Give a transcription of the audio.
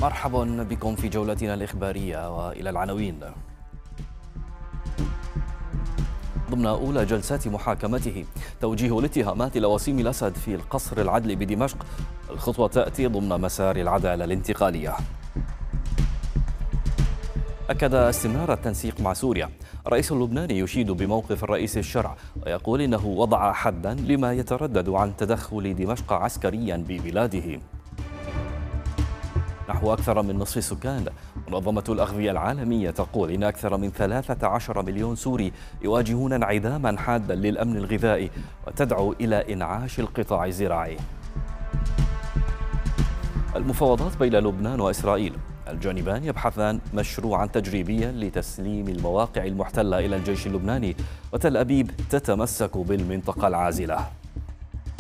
مرحبا بكم في جولتنا الإخبارية وإلى العناوين. ضمن أولى جلسات محاكمته توجيه الاتهامات إلى وسيم الأسد في القصر العدلي بدمشق. الخطوة تأتي ضمن مسار العدالة الانتقالية. أكد استمرار التنسيق مع سوريا. الرئيس اللبناني يشيد بموقف الرئيس الشرع ويقول إنه وضع حدا لما يتردد عن تدخل دمشق عسكريا ببلاده. نحو أكثر من نصف السكان. منظمة الأغذية العالمية تقول إن أكثر من 13 مليون سوري يواجهون انعداما حادا للأمن الغذائي وتدعو إلى إنعاش القطاع الزراعي. المفاوضات بين لبنان وإسرائيل. الجانبان يبحثان مشروعا تجريبيا لتسليم المواقع المحتلة إلى الجيش اللبناني، وتل أبيب تتمسك بالمنطقة العازلة.